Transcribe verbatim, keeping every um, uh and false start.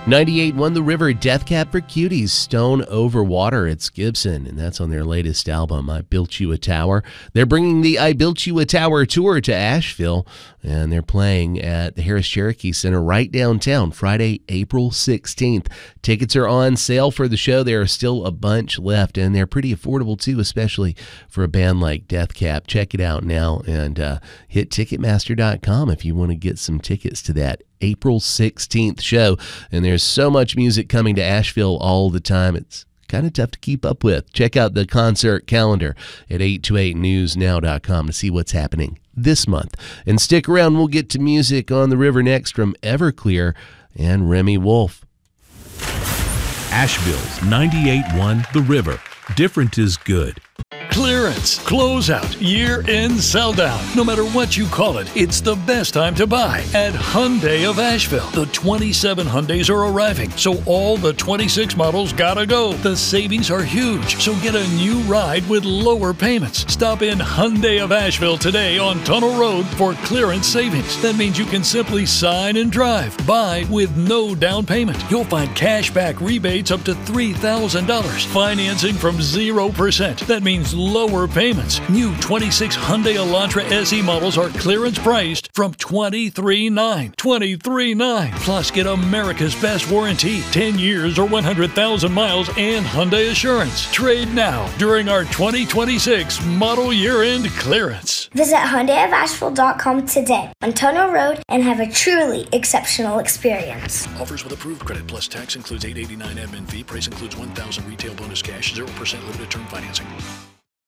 ninety-eight won The River, Death Cab for Cuties, Stone Over Water. It's Gibson, and that's on their latest album, I Built You a Tower. They're bringing the I Built You a Tower tour to Asheville, and they're playing at the Harris Cherokee Center right downtown, Friday, April sixteenth. Tickets are on sale for the show. There are still a bunch left, and they're pretty affordable, too, especially for a band like Death Cab. Check it out now, and uh, hit Ticketmaster dot com if you want to get some tickets to that April sixteenth show. And there's so much music coming to Asheville all the time. It's kind of tough to keep up with. Check out the concert calendar at eight two eight news now dot com to see what's happening this month. And stick around. We'll get to music on the river next from Everclear and Remy Wolf. Asheville's ninety-eight one The River. Different is good. Clearance, closeout, year-end sell-down. No matter what you call it, it's the best time to buy at Hyundai of Asheville. The twenty-seven Hyundais are arriving, so all the twenty-six models gotta go. The savings are huge, so get a new ride with lower payments. Stop in Hyundai of Asheville today on Tunnel Road for clearance savings. That means you can simply sign and drive. Buy with no down payment. You'll find cashback rebates up to three thousand dollars. Financing from zero percent. That means lower payments. New twenty-six Hyundai Elantra S E models are clearance priced from twenty-three nine. twenty-three nine. Plus, get America's best warranty, ten years or one hundred thousand miles, and Hyundai Assurance. Trade now during our twenty twenty-six model year-end clearance. Visit Hyundai of Asheville dot com today on Tunnel Road and have a truly exceptional experience. Offers with approved credit plus tax includes eight eighty-nine admin fee. Price includes one thousand retail bonus cash, zero percent limited term financing.